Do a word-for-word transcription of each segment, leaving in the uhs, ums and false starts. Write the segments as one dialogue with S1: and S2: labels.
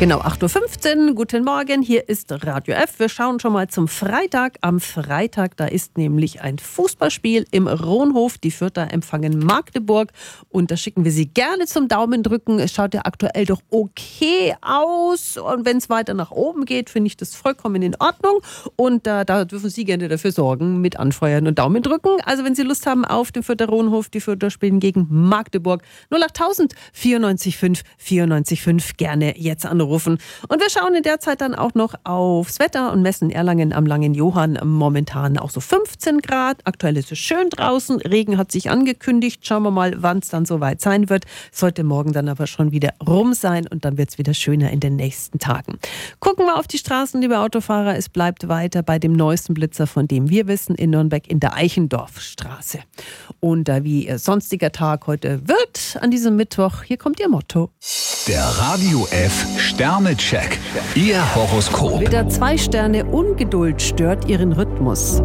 S1: Genau, acht Uhr fünfzehn, guten Morgen, hier ist Radio F. Wir schauen schon mal zum Freitag. Am Freitag, da ist nämlich ein Fußballspiel im Rohnhof. Die Fürther empfangen Magdeburg und da schicken wir Sie gerne zum Daumendrücken. Es schaut ja aktuell doch okay aus und wenn es weiter nach oben geht, finde ich das vollkommen in Ordnung und äh, da dürfen Sie gerne dafür sorgen, mit anfeuern und Daumen drücken. Also wenn Sie Lust haben auf den Fürther Rohnhof, die Fürther spielen gegen Magdeburg. null acht tausend vierundneunzig fünf vierundneunzig fünf, gerne jetzt anrufen. Und wir schauen in der Zeit dann auch noch aufs Wetter und messen Erlangen am Langen Johann momentan auch so fünfzehn Grad. Aktuell ist es schön draußen, Regen hat sich angekündigt. Schauen wir mal, wann es dann soweit sein wird. Sollte morgen dann aber schon wieder rum sein und dann wird es wieder schöner in den nächsten Tagen. Gucken wir auf die Straßen, liebe Autofahrer. Es bleibt weiter bei dem neuesten Blitzer, von dem wir wissen, in Nürnberg in der Eichendorfstraße. Und äh, wie Ihr sonstiger Tag heute wird an diesem Mittwoch, hier kommt Ihr Motto.
S2: Der Radio F Sternecheck. Ihr Horoskop.
S1: Widder, zwei Sterne, Ungeduld stört Ihren Rhythmus.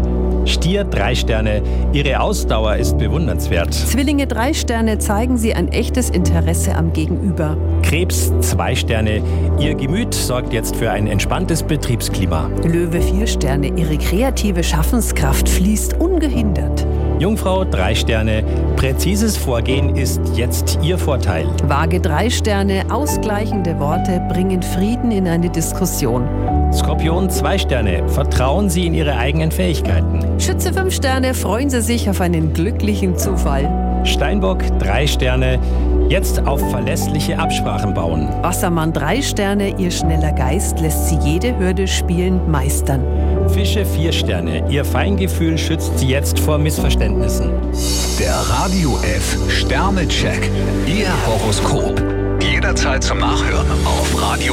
S3: Stier, drei Sterne. Ihre Ausdauer ist bewundernswert.
S1: Zwillinge, drei Sterne, zeigen Sie ein echtes Interesse am Gegenüber.
S3: Krebs, zwei Sterne. Ihr Gemüt sorgt jetzt für ein entspanntes Betriebsklima.
S1: Löwe, vier Sterne, Ihre kreative Schaffenskraft fließt ungehindert.
S3: Jungfrau, drei Sterne. Präzises Vorgehen ist jetzt Ihr Vorteil.
S1: Waage, drei Sterne, ausgleichende Worte bringen Frieden in eine Diskussion.
S3: Skorpion, zwei Sterne. Vertrauen Sie in Ihre eigenen Fähigkeiten.
S1: Schütze, fünf Sterne, freuen Sie sich auf einen glücklichen Zufall.
S3: Steinbock, drei Sterne. Jetzt auf verlässliche Absprachen bauen.
S1: Wassermann, drei Sterne, Ihr schneller Geist lässt Sie jede Hürde spielend meistern.
S3: Fische, vier Sterne. Ihr Feingefühl schützt Sie jetzt vor Missverständnissen.
S2: Der Radio F Sternecheck. Ihr Horoskop. Jederzeit zum Nachhören auf Radio